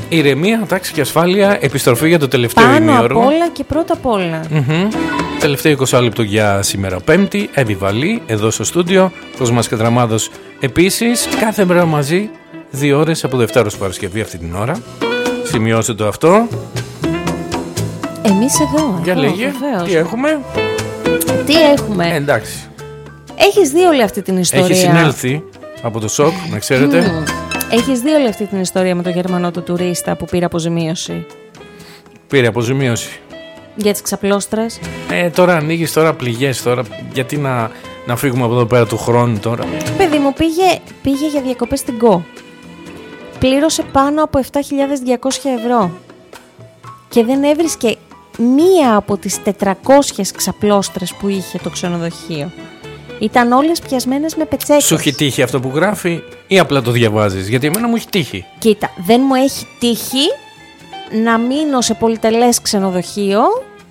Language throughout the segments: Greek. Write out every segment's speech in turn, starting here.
Ηρεμία, τάξη και ασφάλεια. Επιστροφή για το τελευταίο ημίωρο. Πάνω απ' όλα και πρώτα απ' όλα. Τελευταίο 20 λεπτό για σήμερα Πέμπτη. Εύη Βαλή εδώ στο στούντιο. Κοσμάς Κατραμάδος επίσης. Κάθε μέρα μαζί 2 ώρες από Δευτέρα ως Παρασκευή αυτή την ώρα. Σημειώστε το αυτό. Εμείς εδώ. Για λέγε, τι έχουμε. Τι έχουμε. Εντάξει. Έχεις δει όλη αυτή την ιστορία. Έχει συνέλθει από το σοκ, να ξέρετε. Έχεις δει όλη αυτή την ιστορία με τον Γερμανό του τουρίστα που πήρε αποζημίωση. Πήρε αποζημίωση. Για τις ξαπλώστρες. Τώρα ανοίγεις, τώρα πληγές, τώρα. Γιατί να φύγουμε από εδώ πέρα του χρόνου τώρα. Παιδί μου, πήγε για διακοπές στην ΚΟ. Πλήρωσε πάνω από 7.200 ευρώ. Και δεν έβρισκε μία από τις 400 ξαπλώστρες που είχε το ξενοδοχείο. Ήταν όλες πιασμένες με πετσέτες. Σου έχει τύχει αυτό που γράφει ή απλά το διαβάζεις? Γιατί εμένα μου έχει τύχει. Κοίτα, δεν μου έχει τύχει να μείνω σε πολυτελές ξενοδοχείο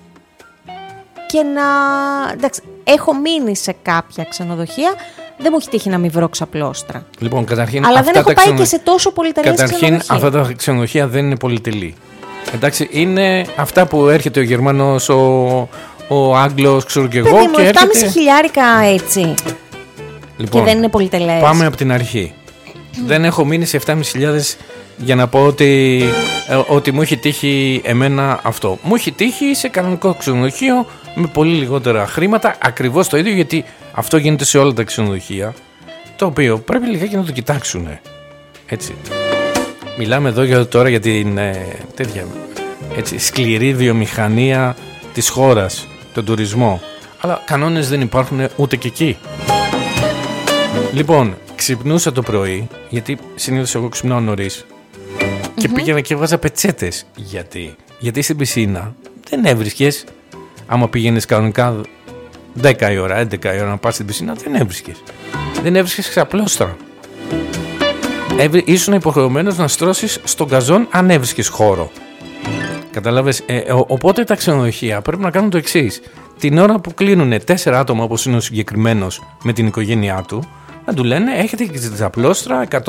και να... Εντάξει, έχω μείνει σε κάποια ξενοδοχεία, δεν μου έχει τύχει να μην βρω ξαπλώστρα. Λοιπόν, καταρχήν, αλλά δεν έχω πάει και σε τόσο πολυτελές ξενοδοχεία. Καταρχήν, αυτά τα ξενοδοχεία δεν είναι πολυτελή. Εντάξει, είναι αυτά που έρχεται ο Γερμανός, ο Άγγλος, ξέρω και εγώ. Παιδί μου, 7,5 χιλιάρικα έτσι. Λοιπόν, και δεν είναι πολυτελές. Πάμε από την αρχή. Δεν έχω μείνει σε 7.500 για να πω ότι μου έχει τύχει εμένα αυτό. Μου έχει τύχει σε κανονικό ξενοδοχείο με πολύ λιγότερα χρήματα, ακριβώς το ίδιο, γιατί αυτό γίνεται σε όλα τα ξενοδοχεία, το οποίο πρέπει λιγάκι να το κοιτάξουν. Έτσι. Μιλάμε εδώ τώρα για την τέτοια σκληρή βιομηχανία της χώρας, τον τουρισμό. Αλλά κανόνες δεν υπάρχουν ούτε και εκεί. Λοιπόν, ξυπνούσα το πρωί, γιατί συνήθως εγώ ξυπνάω νωρίς, και πήγαινα και έβγαζα πετσέτες. Γιατί στην πισίνα δεν έβρισκες, άμα πήγαινες κανονικά 10 η ώρα, 11 η ώρα να πας στην πισίνα, δεν έβρισκες ξαπλώστρα. Ήσουν υποχρεωμένος να στρώσεις στον καζόν αν έβρισκες χώρο. Κατάλαβες, οπότε τα ξενοδοχεία πρέπει να κάνουν το εξής. Την ώρα που κλείνουν 4 άτομα, όπως είναι ο συγκεκριμένος με την οικογένειά του, να του λένε έχετε και τις απλώστρα 114,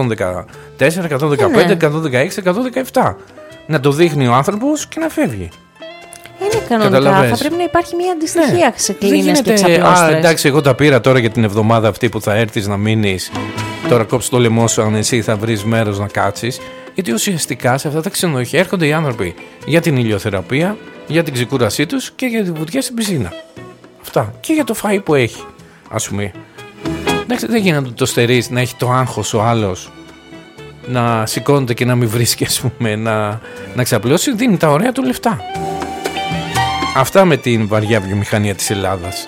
115, 116, 117. Να το δείχνει ο άνθρωπος και να φεύγει. Είναι κανονικά. Θα πρέπει να υπάρχει μια αντιστοιχεία σε κλίνες και ξαπλώστρες. Εντάξει, εγώ τα πήρα τώρα για την εβδομάδα αυτή που θα έρθεις να μείνεις. Τώρα κόψει το λαιμό σου αν εσύ θα βρεις μέρος να κάτσεις. Γιατί ουσιαστικά σε αυτά τα ξενοδοχεία έρχονται οι άνθρωποι για την ηλιοθεραπεία, για την ξεκούρασή τους και για τη βουτιά στην πισίνα. Αυτά. Και για το φαΐ που έχει, ας πούμε. Εντάξει, δεν γίνεται να το στερείς, να έχει το άγχος ο άλλος, να σηκώνεται και να μην βρίσκει, ας πούμε, να ξαπλώσει. Δίνει τα ωραία του λεφτά. Αυτά με την βαριά βιομηχανία της Ελλάδας.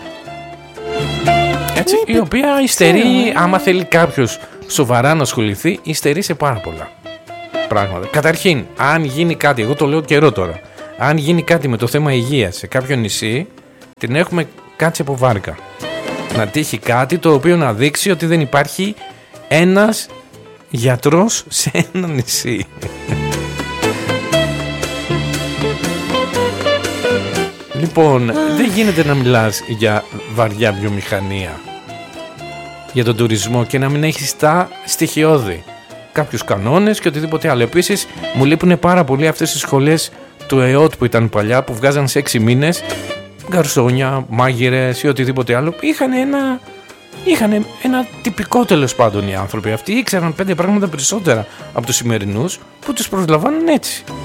Έτσι, η οποία υστερεί, άμα θέλει κάποιος σοβαρά να ασχοληθεί, υστερεί σε πάρα πολλά πράγματα. Καταρχήν, αν γίνει κάτι, εγώ το λέω καιρό τώρα, αν γίνει κάτι με το θέμα υγείας σε κάποιο νησί, την έχουμε κάτσει από βάρκα. Να τύχει κάτι το οποίο να δείξει ότι δεν υπάρχει ένας γιατρός σε ένα νησί. Λοιπόν, δεν γίνεται να μιλάς για βαριά βιομηχανία, για τον τουρισμό, και να μην έχεις τα στοιχειώδη, κάποιους κανόνες και οτιδήποτε άλλο. Επίσης, μου λείπουν πάρα πολύ αυτές τις σχολές του ΕΟΤ που ήταν παλιά, που βγάζαν σε 6 μήνες γκαρσόνια, μάγειρες ή οτιδήποτε άλλο. Είχαν ένα τυπικό, τέλος πάντων, οι άνθρωποι αυτοί. Ήξεραν 5 πράγματα περισσότερα από τους σημερινούς που τους προσλαμβάνουν έτσι.